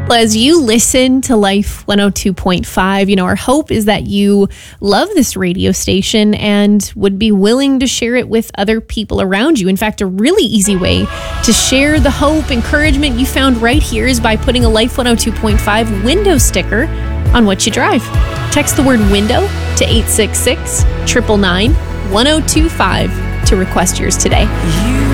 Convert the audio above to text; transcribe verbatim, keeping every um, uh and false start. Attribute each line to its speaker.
Speaker 1: Well, as you listen to Life one oh two point five, you know, our hope is that you love this radio station and would be willing to share it with other people around you. In fact, a really easy way to share the hope, encouragement you found right here is by putting a Life one oh two point five window sticker on what you drive. Text the word window to eight six six, nine nine nine, one oh two five to request yours today.